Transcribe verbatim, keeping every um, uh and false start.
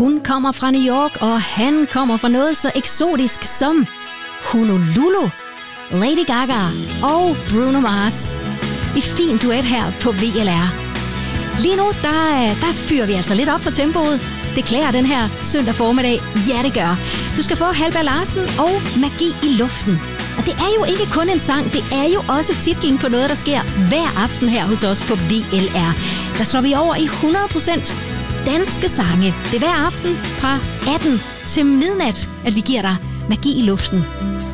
Hun kommer fra New York, og han kommer fra noget så eksotisk som Honolulu. Lady Gaga og Bruno Mars i fin duet her på V L R. Lige nu, der, der fyrer vi altså lidt op for tempoet. Det klæder den her søndag formiddag. Ja, det gør. Du skal få Halvberg Larsen og Magi i luften. Og det er jo ikke kun en sang, det er jo også titlen på noget, der sker hver aften her hos os på V L R. Der slår vi over i hundrede procent danske sange. Det er hver aften fra atten til midnat, at vi giver dig Magi i luften.